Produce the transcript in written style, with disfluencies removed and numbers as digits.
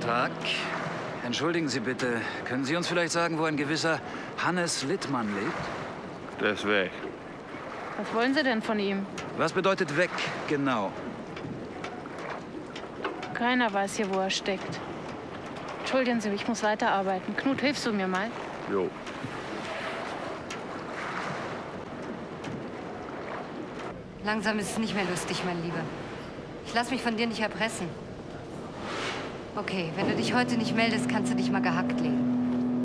Tag. Entschuldigen Sie bitte, können Sie uns vielleicht sagen, wo ein gewisser Hannes Littmann lebt? Der ist weg. Was wollen Sie denn von ihm? Was bedeutet weg, genau? Keiner weiß hier, wo er steckt. Entschuldigen Sie, ich muss weiterarbeiten. Knut, hilfst du mir mal? Jo. Langsam ist es nicht mehr lustig, mein Lieber. Ich lass mich von dir nicht erpressen. Okay, wenn du dich heute nicht meldest, kannst du dich mal gehackt legen.